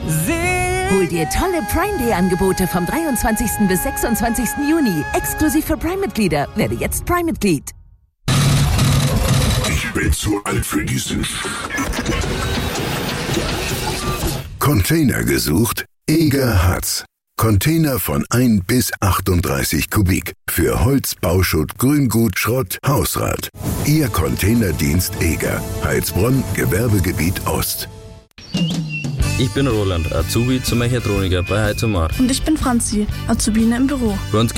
Hol dir tolle Prime Day Angebote vom 23. bis 26. Juni. Exklusiv für Prime-Mitglieder. Werde jetzt Prime-Mitglied. Ich bin zu alt für diesen. Container gesucht? Eger hat's. Container von 1 bis 38 Kubik. Für Holz, Bauschutt, Grüngut, Schrott, Hausrat. Ihr Containerdienst Eger. Heilsbronn, Gewerbegebiet Ost. Ich bin Roland, Azubi zum Mechatroniker bei Heiz & Mar. Und ich bin Franzi, Azubine im Büro. Bei uns